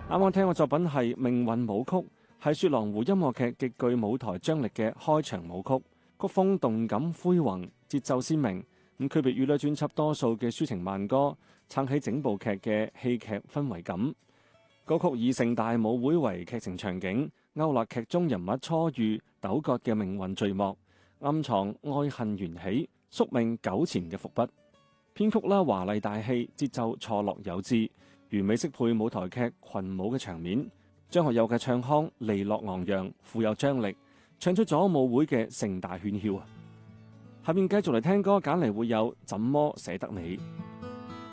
啱啱聽嘅作品係《命運舞曲》，係雪狼湖音樂劇極具舞台張力嘅開場舞曲，曲風動感恢宏，節奏鮮明，咁區別於呢專輯多數嘅抒情慢歌，撐起整部劇嘅戲劇氛圍感。歌曲以盛大舞會為劇情場景，勾勒劇中人物初遇糾葛嘅命運序幕，暗藏愛恨緣起、宿命糾纏嘅伏筆。編曲啦華麗大氣，節奏錯落有致，完美適配舞台劇群舞嘅場面。張學友嘅唱腔利落昂揚，富有張力，唱出咗舞會嘅盛大喧囂啊！下面繼續嚟聽歌，揀嚟會有《怎麼捨得你》。